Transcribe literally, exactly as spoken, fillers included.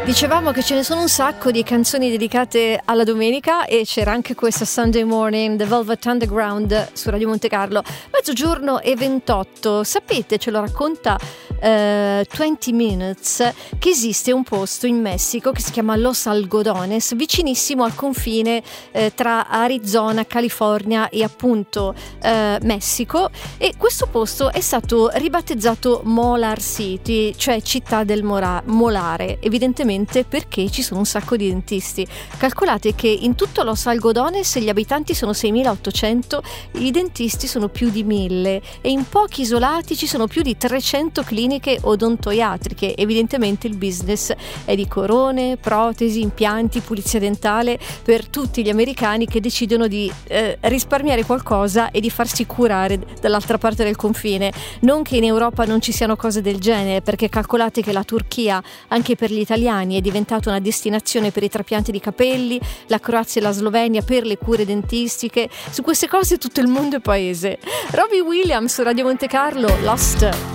Dicevamo che ce ne sono un sacco di canzoni dedicate alla domenica e c'era anche questa Sunday Morning, The Velvet Underground su Radio Monte Carlo. Mezzogiorno e ventotto. Sapete, ce lo racconta eh, venti Minutes, che esiste un posto in Messico che si chiama Los Algodones, vicinissimo al confine eh, tra Arizona, California e appunto eh, Messico, e questo posto è stato ribattezzato Molar City, cioè città del mora- molare, evidentemente perché ci sono un sacco di dentisti. Calcolate che in tutto Los Algodones gli abitanti sono seimilaottocento, i dentisti sono più di mille e in pochi isolati ci sono più di trecento cliniche odontoiatriche. Evidentemente il business è di corone, protesi, impianti, pulizia dentale per tutti gli americani che decidono di eh, risparmiare qualcosa e di farsi curare dall'altra parte del confine. Non che in Europa non ci siano cose del genere, perché calcolate che la Turchia, anche per gli italiani, è diventata una destinazione per i trapianti di capelli, la Croazia e la Slovenia per le cure dentistiche. Su queste cose tutto il mondo è paese. Robbie Williams su Radio Monte Carlo, Lost.